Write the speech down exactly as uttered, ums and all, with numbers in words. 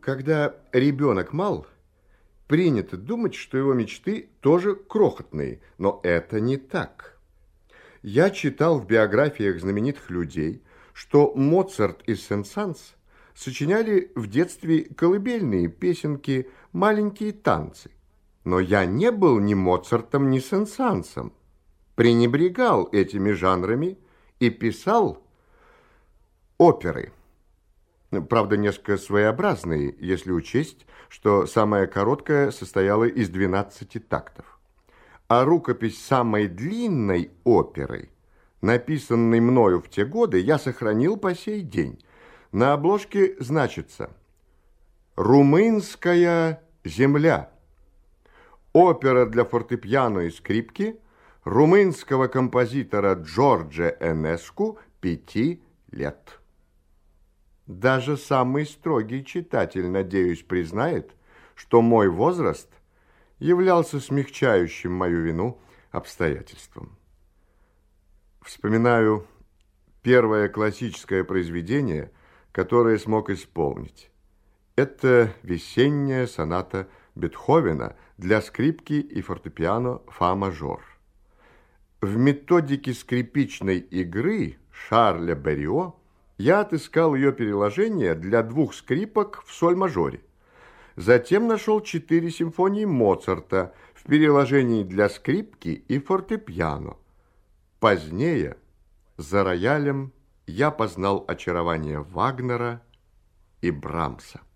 Когда ребенок мал, принято думать, что его мечты тоже крохотные, но это не так. Я читал в биографиях знаменитых людей, что Моцарт и Сен-Санс сочиняли в детстве колыбельные песенки, маленькие танцы. Но я не был ни Моцартом, ни Сен-Сансом, пренебрегал этими жанрами и писал оперы. Правда, несколько своеобразные, если учесть, что самая короткая состояла из двенадцати тактов. А рукопись самой длинной оперы, написанной мною в те годы, я сохранил по сей день. На обложке значится «Румынская земля». Опера для фортепиано и скрипки румынского композитора Джорджа Энеску пяти лет. Даже самый строгий читатель, надеюсь, признает, что мой возраст являлся смягчающим мою вину обстоятельством. Вспоминаю первое классическое произведение, которое смог исполнить. Это весенняя соната Бетховена для скрипки и фортепиано фа-мажор. В методике скрипичной игры Шарля Беррио я отыскал ее переложение для двух скрипок в соль-мажоре. Затем нашел четыре симфонии Моцарта в переложении для скрипки и фортепиано. Позднее, за роялем, я познал очарование Вагнера и Брамса.